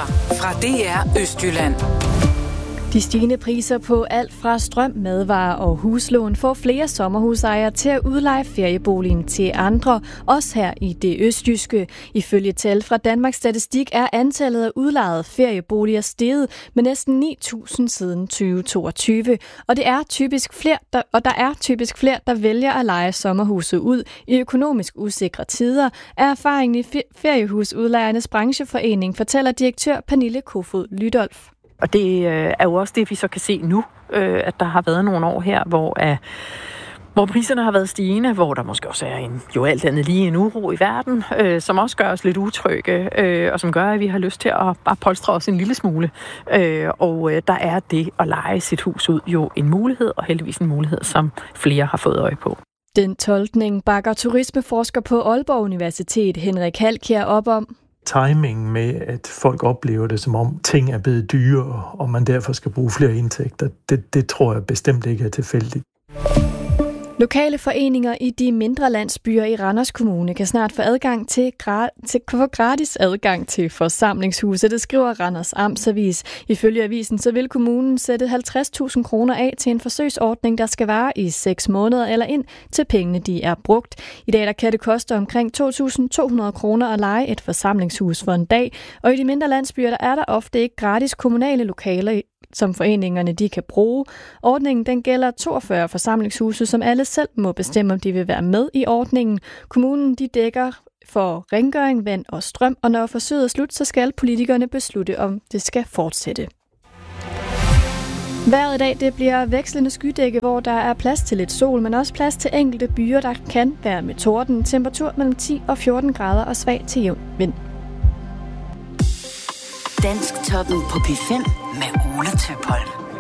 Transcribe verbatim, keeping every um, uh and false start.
Nyheder fra D R Østjylland. De stigende priser på alt fra strøm, madvarer og huslån får flere sommerhusejere til at udleje ferieboligen til andre, også her i det østjyske. Ifølge tal fra Danmarks Statistik er antallet af udlejede ferieboliger steget med næsten ni tusind siden tyve toogtyve, og det er typisk flere, der, og der er typisk flere, der vælger at leje sommerhuset ud i økonomisk usikre tider, er erfaringen i Feriehusudlejernes brancheforening, fortæller direktør Pernille Kofod Lydolf. Og det er jo også det, vi så kan se nu, at der har været nogle år her, hvor, hvor priserne har været stigende, hvor der måske også er en, jo alt andet lige en uro i verden, som også gør os lidt utrygge, og som gør, at vi har lyst til at bare polstre os en lille smule. Og der er det at leje sit hus ud jo en mulighed, og heldigvis en mulighed, som flere har fået øje på. Den tolkning bakker turismeforsker på Aalborg Universitet Henrik Halkjær op om. Timingen med, at folk oplever det, som om ting er blevet dyre, og man derfor skal bruge flere indtægter, det, det tror jeg bestemt ikke er tilfældigt. Lokale foreninger i de mindre landsbyer i Randers Kommune kan snart få adgang til, gra- til få gratis adgang til forsamlingshuse. Det skriver Randers Amtsavis. Ifølge avisen så vil kommunen sætte halvtreds tusind kroner af til en forsøgsordning, der skal vare i seks måneder eller ind til pengene de er brugt. I dag der kan det koste omkring to tusind to hundrede kroner at leje et forsamlingshus for en dag, og i de mindre landsbyer der er der ofte ikke gratis kommunale lokaler, som foreningerne de kan bruge. Ordningen den gælder toogfyrre forsamlingshuse, som alle selv må bestemme, om de vil være med i ordningen. Kommunen de dækker for rengøring, vand og strøm, og når forsøget er slut, så skal politikerne beslutte, om det skal fortsætte. Vejret i dag det bliver vekslende skydække, hvor der er plads til lidt sol, men også plads til enkelte byer, der kan være med torden. Temperatur mellem ti og fjorten grader og svag til jævn vind. Dansk Toppen på P fem med Ole Tøpholm.